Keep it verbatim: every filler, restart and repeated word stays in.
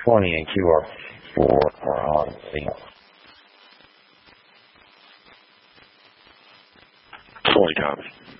twenty and Q R four are on scene. Fully copy.